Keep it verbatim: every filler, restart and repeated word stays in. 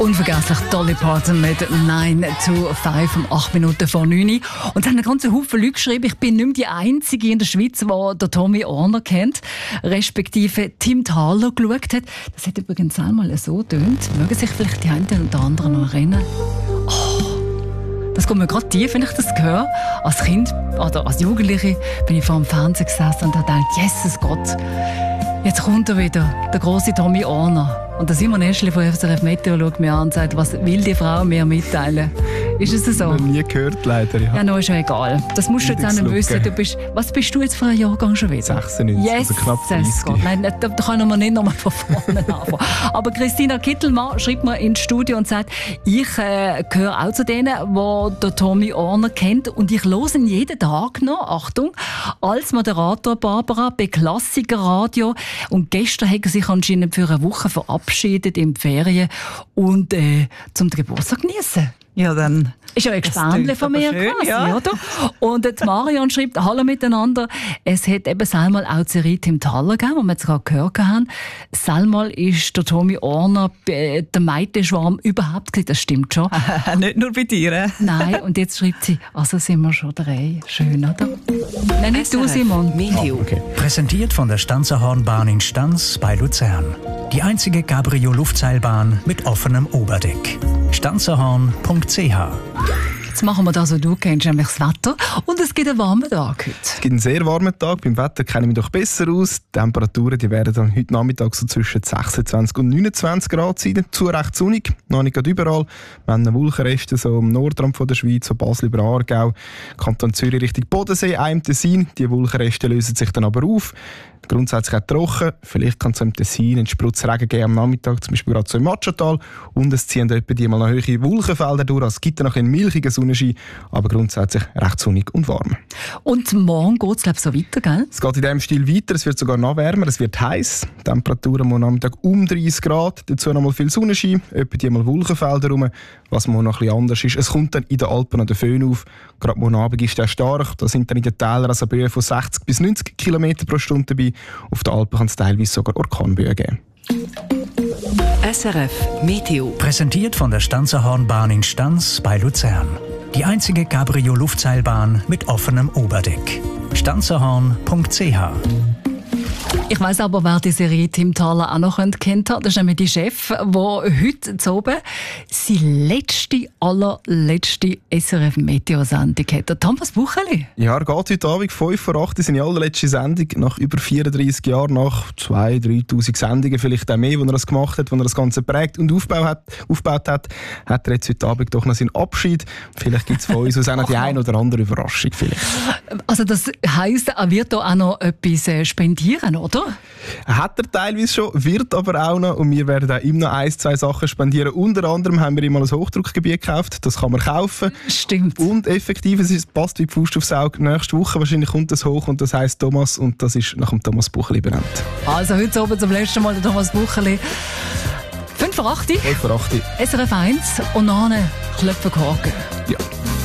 Unvergesslich Dolly Parton mit neun zu fünf um acht Minuten vor neun. Und es haben einen ganzen Haufen Leute geschrieben, ich bin nicht mehr die Einzige in der Schweiz, die den Tommy Orner kennt, respektive Tim Thaler geschaut hat. Das hat übrigens einmal so getönt. Mögen sich vielleicht die einen oder anderen noch erinnern? Oh, das kommt mir gerade tief, wenn ich das höre. Als Kind oder als Jugendliche bin ich vor dem Fernseher gesessen und habe gedacht, Jesus Gott, jetzt kommt er wieder, der große Tommy Orner. Und der Simon Eschli von S R F Meteo schaut mir an und sagt, was will die Frau mir mitteilen? Ist es so? Noch nie gehört, leider. Ja, ja no, ist ja egal. Das musst du jetzt auch nicht wissen. Du bist, was bist du jetzt für ein Jahrgang schon wieder? sechsundneunzig, yes, also knapp dreißig. Gott. Nein, da, da können wir nicht nochmal von vorne anfangen. Aber Christina Kittelmann schreibt mir ins Studio und sagt, ich äh, gehöre auch zu denen, die der Tommy Orner kennt. Und ich höre ihn jeden Tag noch, Achtung, als Moderator Barbara bei Klassiker Radio. Und gestern hat er sich anscheinend für eine Woche verabschiedet in die Ferien und äh, zum Geburtstag genießen. Ja, dann. Ist ja ein Gespendle von mir schön, quasi, ja. oder? Und jetzt Marion schreibt, hallo miteinander. Es hat eben einmal auch die Serie Tim Thaler gegeben, die wir jetzt gerade gehört haben. Einmal ist der Tommy Orner der Meitenschwarm überhaupt gewesen. Das stimmt schon. Nicht nur bei dir. Nein, und jetzt schreibt sie, also sind wir schon drei. Schön, oder? Nein, nicht du, Simon. Meteo. Oh, okay. Präsentiert von der Stanzerhornbahn in Stanz bei Luzern. Die einzige Cabrio-Luftseilbahn mit offenem Oberdeck. stanzerhorn punkt c h. Jetzt machen wir das, was du kennst, nämlich das Wetter. Und es gibt einen warmen Tag heute. Es gibt einen sehr warmen Tag. Beim Wetter kenne ich mich doch besser aus. Die Temperaturen die werden dann heute Nachmittag so zwischen sechsundzwanzig und neunundzwanzig Grad sein. Dazu recht sonnig, noch nicht gerade überall. Wir haben Wolkenreste so am Nordrand von der Schweiz, so Basel über Aargau, Kanton Zürich Richtung Bodensee, auch im Tessin. Die Wolkenreste lösen sich dann aber auf. Grundsätzlich auch trocken. Vielleicht kann es im Tessin einen Spritzregen geben am Nachmittag, zum Beispiel gerade so im Matschatal. Und es ziehen etwa die mal noch hohe Wolkenfelder durch. Es gibt dann noch einen milchigen Sonnenschein, aber grundsätzlich recht sonnig und warm. Und morgen geht es, glaube ich, so weiter, gell? Es geht in diesem Stil weiter, es wird sogar noch wärmer, es wird heiß. Temperaturen am Nachmittag um dreißig Grad, dazu noch mal viel Sonnenschein, etwa die mal Wolkenfelder rum. Was morgen noch ein bisschen anders ist, es kommt dann in den Alpen noch der Föhn auf. Gerade morgen Abend ist der stark, da sind dann in den Tälern also Böen von sechzig bis neunzig Kilometer pro Stunde dabei. Auf den Alpen kann es teilweise sogar Orkanböen geben. S R F Meteo. Präsentiert von der Stanzerhornbahn in Stanz bei Luzern. Die einzige Cabrio-Luftseilbahn mit offenem Oberdeck. stanzerhorn punkt c h. Ich weiss aber, wer die Serie Tim Thaler auch noch kennt hat. Das ist nämlich die Chef, der heute zu oben seine letzte, allerletzte S R F-Meteo-Sendung hat. Der Thomas Bucheli. Ja, er geht heute Abend fünf vor acht in seine allerletzte Sendung. Nach über vierunddreißig Jahren, nach zweitausend, dreitausend Sendungen, vielleicht auch mehr, wo er das gemacht hat, wo er das Ganze prägt und aufgebaut hat, aufgebaut hat, hat er jetzt heute Abend doch noch seinen Abschied. Vielleicht gibt es von uns aus auch noch die eine oder andere Überraschung. Vielleicht. Also das heisst, er wird da auch noch etwas spendieren, oder? Hat er teilweise schon, wird aber auch noch. Und wir werden auch ihm noch ein, zwei Sachen spendieren. Unter anderem haben wir ihm mal ein Hochdruckgebiet gekauft. Das kann man kaufen. Stimmt. Und effektiv, es ist, passt wie die Faust aufs Auge. Nächste Woche wahrscheinlich kommt das hoch und das heisst Thomas. Und das ist nach dem Thomas Bucheli benannt. Also heute oben zum letzten Mal der Thomas Bucheli. fünf vor acht. fünf vor acht. S R F eins und nachher Klöpfenkorken. Ja.